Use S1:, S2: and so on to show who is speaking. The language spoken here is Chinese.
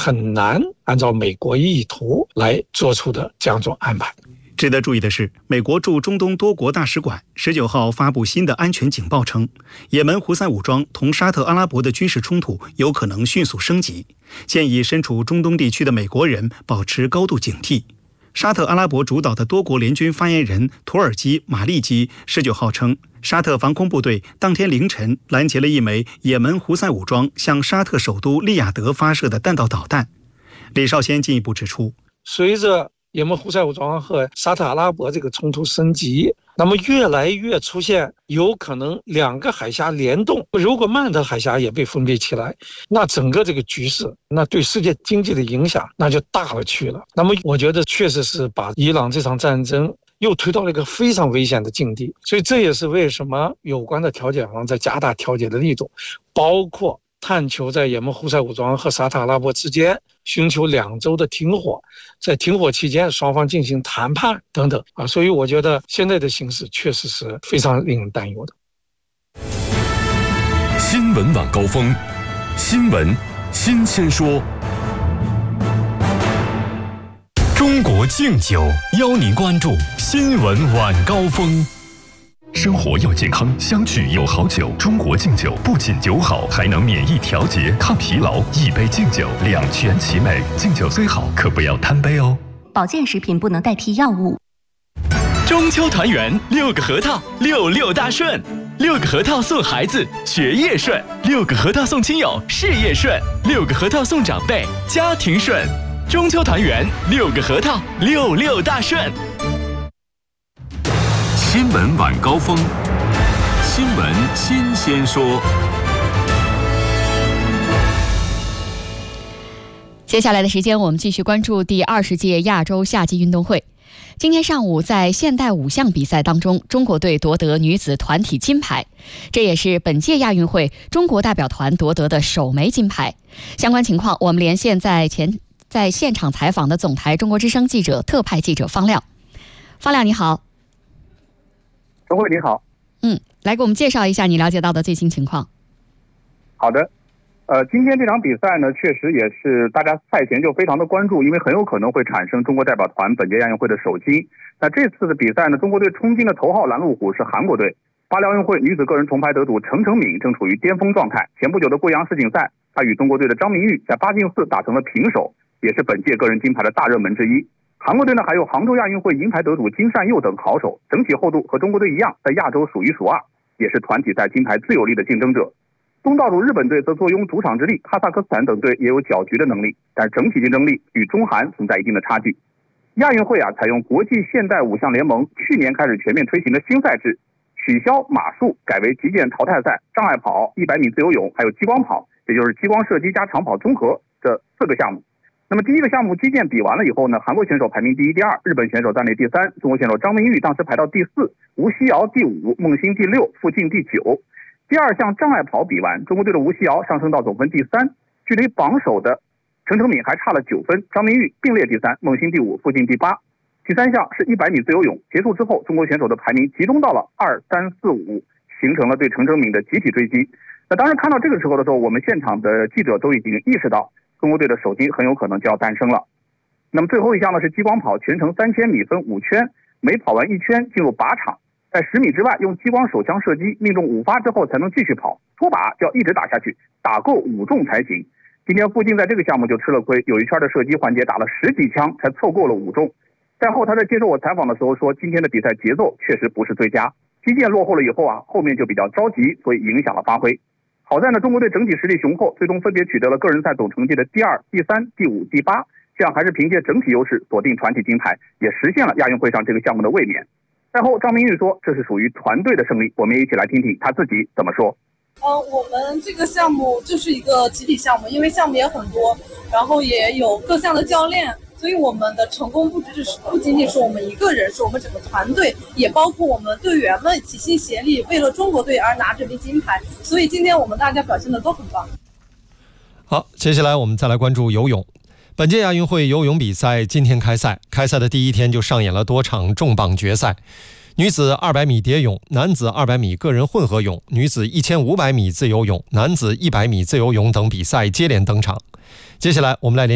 S1: 很难按照美国意图来做出的这样一种安排。
S2: 值得注意的是，美国驻中东多国大使馆19号发布新的安全警报称，也门胡塞武装同沙特阿拉伯的军事冲突有可能迅速升级，建议身处中东地区的美国人保持高度警惕。沙特阿拉伯主导的多国联军发言人土耳其马利基19号称，沙特防空部队当天凌晨拦截了一枚也门胡塞武装向沙特首都利雅得发射的弹道导弹。李少先进一步指出，
S1: 随着也门胡塞武装和沙特阿拉伯这个冲突升级，那么越来越出现有可能两个海峡联动，如果曼德海峡也被封闭起来，那整个这个局势，那对世界经济的影响那就大了去了。那么我觉得确实是把伊朗这场战争又推到了一个非常危险的境地，所以这也是为什么有关的调解方在加大调解的力度，包括探求在也门胡塞武装和沙特阿拉伯之间寻求2周的停火，在停火期间双方进行谈判等等所以我觉得现在的形势确实是非常令人担忧的。
S3: 新闻晚高峰，新闻新鲜说。中国敬酒邀您关注新闻晚高峰。生活要健康，相聚有好酒。中国敬酒不仅酒好，还能免疫调节、抗疲劳。一杯敬酒，两全其美。敬酒最好，可不要贪杯哦。
S4: 保健食品不能代替药物。
S5: 中秋团圆，6个核桃，66大顺。6个核桃送孩子，学业顺；6个核桃送亲友，事业顺；6个核桃送长辈，家庭顺。中秋团圆，6个核桃，66大顺。
S3: 新闻晚高峰，新闻新鲜说。
S6: 接下来的时间，我们继续关注第20届亚洲夏季运动会。今天上午，在现代5项比赛当中，中国队夺得女子团体金牌，这也是本届亚运会中国代表团夺得的首枚金牌。相关情况，我们连线在现场采访的总台中国之声记者、特派记者方亮。方亮，你好。
S7: 陈慧，你好。
S6: 来给我们介绍一下你了解到的最新情况。
S7: 好的。今天这场比赛呢，确实也是大家赛前就非常的关注，因为很有可能会产生中国代表团本届亚运会的首金。那这次的比赛呢，中国队冲金的头号拦路虎是韩国队。巴黎奥运会女子个人铜牌得主程成敏正处于巅峰状态。前不久的贵阳世锦赛，她与中国队的张明玉在8进4打成了平手，也是本届个人金牌的大热门之一。韩国队呢，还有杭州亚运会银牌得主金善佑等好手，整体厚度和中国队一样，在亚洲数一数二，也是团体赛金牌最有力的竞争者。东道主日本队则坐拥主场之力，哈萨克斯坦等队也有搅局的能力，但整体竞争力与中韩存在一定的差距。亚运会采用国际现代5项联盟去年开始全面推行的新赛制，取消马术，改为击剑淘汰赛、障碍跑、100米自由泳，还有激光跑，也就是激光射击加长跑综合这4个项目。那么第一个项目击剑比完了以后呢，韩国选手排名第1、第2，日本选手暂列第3，中国选手张明玉当时排到第4，吴曦瑶第5，孟欣第6，傅静第9。第二项障碍跑比完，中国队的吴曦瑶上升到总分第3，距离榜首的程成敏还差了9分，张明玉并列第3，孟欣第5，傅静第8。第3项是100米自由泳，结束之后，中国选手的排名集中到了2、3、4、5，形成了对程成敏的集体追击。那当然看到这个时候的时候，我们现场的记者都已经意识到中国队的首金很有可能就要诞生了。那么最后一项呢是激光跑，全程3000米分5圈，每跑完1圈进入靶场，在10米之外用激光手枪射击，命中5发之后才能继续跑，脱靶就要一直打下去，打够5中才行。今天傅静在这个项目就吃了亏，有一圈的射击环节打了10几枪才凑够了5中。赛后他在接受我采访的时候说，今天的比赛节奏确实不是最佳，击剑落后了以后后面就比较着急，所以影响了发挥。好在呢，中国队整体实力雄厚，最终分别取得了个人赛总成绩的第2、第3、第5、第8，这样还是凭借整体优势锁定团体金牌，也实现了亚运会上这个项目的卫冕。赛后张明玉说，这是属于团队的胜利，我们也一起来听听他自己怎么说。
S8: 我们这个项目就是一个集体项目，因为项目也很多，然后也有各项的教练，所以我们的成功不仅仅是我们一个人，是我们整个团队，也包括我们队员们齐心协力，为了中国队而拿这枚金牌。所以今天我们大家表现的都很棒。
S9: 好，接下来我们再来关注游泳。本届亚运会游泳比赛今天开赛，开赛的第一天就上演了多场重磅决赛。女子200米蝶泳、男子200米个人混合泳、女子1500米自由泳、男子100米自由泳等比赛接连登场。接下来我们来